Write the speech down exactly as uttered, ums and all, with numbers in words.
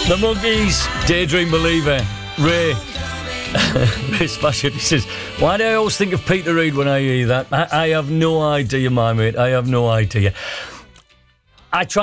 The Monkees, Daydream Believer. Ray. Ray Spashard, he says, why do I always think of Peter Reid when I hear that? I, I have no idea, my mate. I have no idea. I try